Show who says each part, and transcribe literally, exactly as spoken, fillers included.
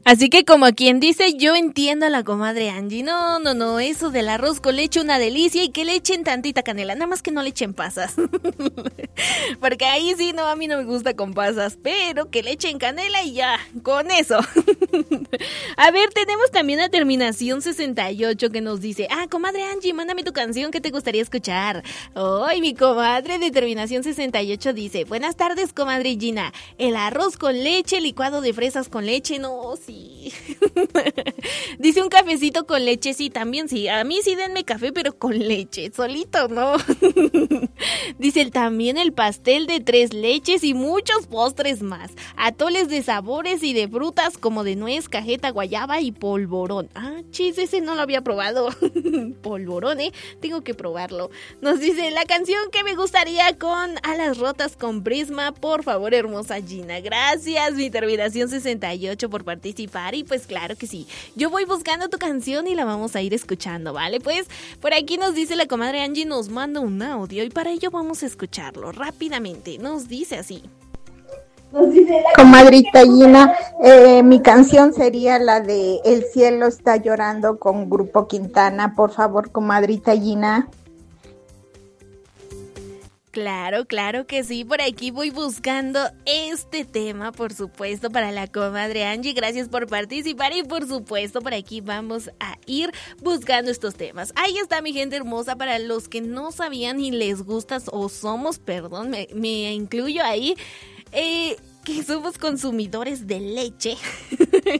Speaker 1: Así que como quien dice, yo entiendo a la comadre Angie. No, no, no, eso del arroz con leche una delicia y que le echen tantita canela, nada más que no le echen pasas. Porque ahí sí, no, a mí no me gusta con pasas, pero que le echen canela y ya, con eso. A ver, tenemos también a terminación sesenta y ocho que nos dice, ah, comadre Angie, mándame tu canción que te gustaría escuchar. Ay, mi comadre de terminación sesenta y ocho dice, buenas tardes, comadre Gina, el arroz con leche, licuado de fresas con leche, no, sí. Dice un cafecito con leche, sí, también sí. A mí sí denme café, pero con leche, solito, ¿no? Dice el, también el pastel de tres leches y muchos postres más. Atoles de sabores y de frutas como de nuez, cajeta, guayaba y polvorón. Ah, chis, ese no lo había probado. Polvorón, ¿eh? Tengo que probarlo. Nos dice la canción que me gustaría con alas rotas con prisma. Por favor, hermosa Gina. Gracias, mi terminación sesenta y ocho por participar. Y pues claro que sí, yo voy buscando tu canción y la vamos a ir escuchando, ¿vale? Pues por aquí nos dice la comadre Angie, nos manda un audio y para ello vamos a escucharlo rápidamente. Nos dice así.
Speaker 2: Comadrita Gina, eh, mi canción sería la de El cielo está llorando con Grupo Quintana. Por favor, comadrita Gina.
Speaker 1: Claro, claro que sí, por aquí voy buscando este tema, por supuesto, para la comadre Angie. Gracias por participar y por supuesto por aquí vamos a ir buscando estos temas. Ahí está, mi gente hermosa, para los que no sabían y les gustas o somos, perdón, me, me incluyo ahí, eh... que somos consumidores de leche.